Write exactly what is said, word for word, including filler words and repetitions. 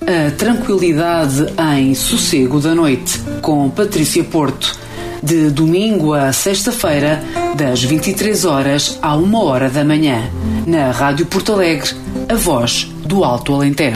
a tranquilidade em Sossego da Noite, com Patrícia Porto, de domingo a sexta-feira, das vinte e três horas à uma hora da manhã, na Rádio Porto Alegre, a voz do Alto Alentejo.